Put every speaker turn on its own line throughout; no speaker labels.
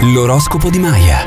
L'oroscopo di Maya.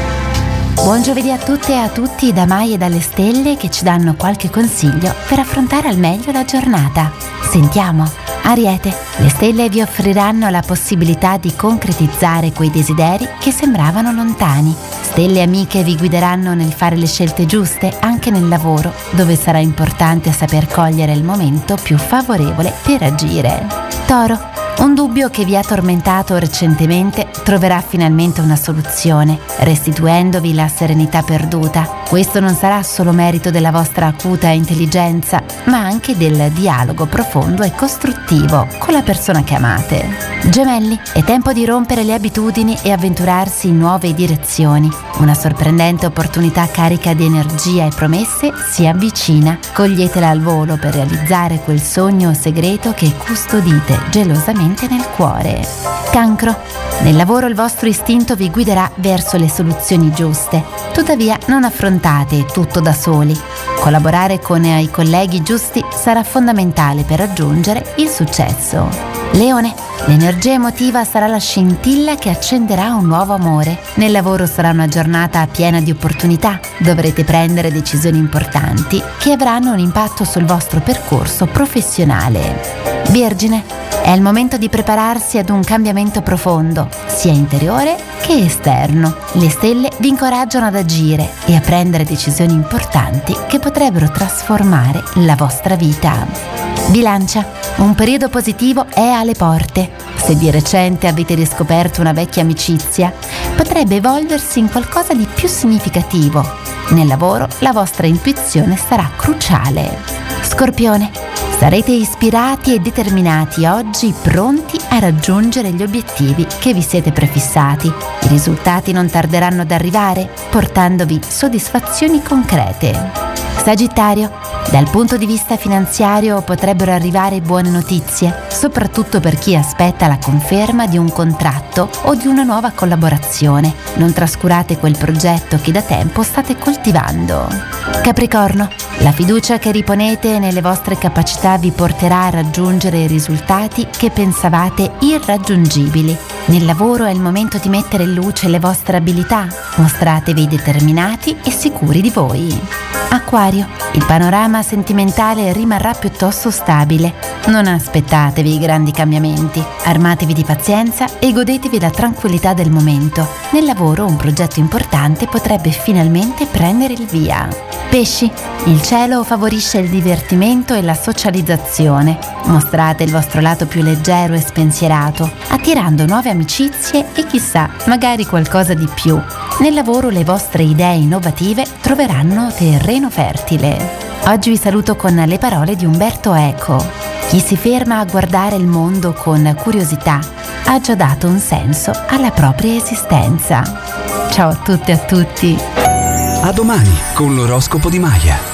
Buon giovedì a tutte e a tutti da Maya e dalle stelle che ci danno qualche consiglio per affrontare al meglio la giornata. Sentiamo. Ariete, le stelle vi offriranno la possibilità di concretizzare quei desideri che sembravano lontani. Stelle amiche vi guideranno nel fare le scelte giuste anche nel lavoro, dove sarà importante saper cogliere il momento più favorevole per agire. Toro, un dubbio che vi ha tormentato recentemente troverà finalmente una soluzione, restituendovi la serenità perduta. Questo non sarà solo merito della vostra acuta intelligenza, ma anche del dialogo profondo e costruttivo con la persona che amate. Gemelli, è tempo di rompere le abitudini e avventurarsi in nuove direzioni. Una sorprendente opportunità carica di energia e promesse si avvicina. Coglietela al volo per realizzare quel sogno segreto che custodite gelosamente nel cuore. Cancro, nel lavoro il vostro istinto vi guiderà verso le soluzioni giuste. Tuttavia non affrontate tutto da soli. Collaborare con i colleghi giusti sarà fondamentale per raggiungere il successo. Leone, l'energia emotiva sarà la scintilla che accenderà un nuovo amore. Nel lavoro sarà una giornata piena di opportunità. Dovrete prendere decisioni importanti che avranno un impatto sul vostro percorso professionale. Vergine, è il momento di prepararsi ad un cambiamento profondo, sia interiore che esterno. Le stelle vi incoraggiano ad agire e a prendere decisioni importanti che potrebbero trasformare la vostra vita. Bilancia, un periodo positivo è alle porte. Se di recente avete riscoperto una vecchia amicizia, potrebbe evolversi in qualcosa di più significativo. Nel lavoro la vostra intuizione sarà cruciale. Scorpione, sarete ispirati e determinati oggi, pronti a raggiungere gli obiettivi che vi siete prefissati. I risultati non tarderanno ad arrivare, portandovi soddisfazioni concrete. Sagittario, dal punto di vista finanziario potrebbero arrivare buone notizie, soprattutto per chi aspetta la conferma di un contratto o di una nuova collaborazione. Non trascurate quel progetto che da tempo state coltivando. Capricorno, la fiducia che riponete nelle vostre capacità vi porterà a raggiungere i risultati che pensavate irraggiungibili. Nel lavoro è il momento di mettere in luce le vostre abilità. Mostratevi determinati e sicuri di voi. Acquario, il panorama sentimentale rimarrà piuttosto stabile. Non aspettatevi grandi cambiamenti. Armatevi di pazienza e godetevi la tranquillità del momento. Nel lavoro un progetto importante potrebbe finalmente prendere il via. Pesci, il cielo favorisce il divertimento e la socializzazione. Mostrate il vostro lato più leggero e spensierato, attirando nuove amicizie e chissà, magari qualcosa di più. Nel lavoro le vostre idee innovative troveranno terreno fertile. Oggi vi saluto con le parole di Umberto Eco. Chi si ferma a guardare il mondo con curiosità ha già dato un senso alla propria esistenza. Ciao a tutte e a tutti.
A domani con l'oroscopo di Maya.